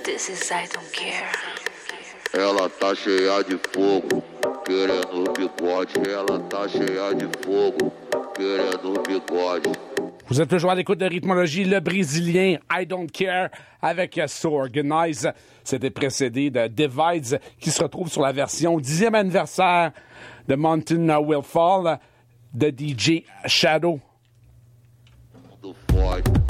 This is I Don't Care. Ela tá cheia de fogo, querendo bigode. Ela tá cheia de fogo, querendo bigode. Vous êtes toujours à l'écoute de Rythmologie, le Brésilien I Don't Care avec So Organize. C'était précédé de Divides qui se retrouve sur la version 10e anniversaire de Mountain Will Fall de DJ Shadow.